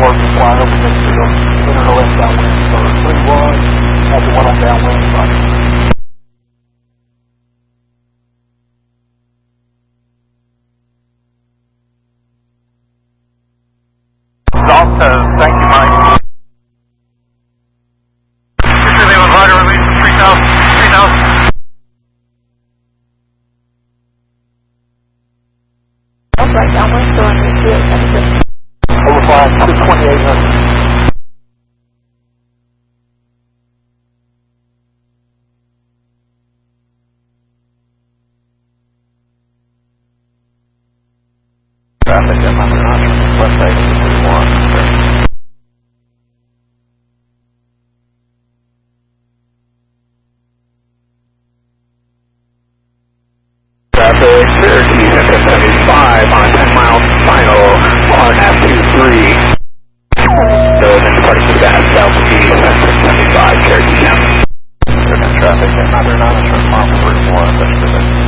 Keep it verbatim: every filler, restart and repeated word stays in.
four, fly over midfield, center to left downwind, so three one, have the one on downwind, roger. Delta, thank you, Mike. Two three one, roger, release three thousand, three thousand. Right downwind, so on midfield, anything. Overfly, twenty-eight hundred. Traffic at Mount Vernon, west side of three one. Traffic, Syracuse, F F seventy-five on a ten mile final, R N A V two three. So then departing to the gas, southeast, F F seventy-five, Cherokee County. Traffic at Mount Vernon, short mile for three one,